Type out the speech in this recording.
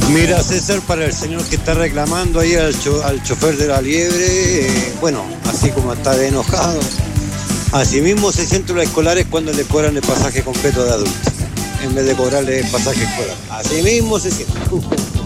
Mira, César, para el señor que está reclamando ahí al chofer de la Liebre, bueno, así como está de enojado, así mismo se sienten los escolares cuando le cobran el pasaje completo de adultos, en vez de cobrarle el pasaje escolar. Así mismo se sienten.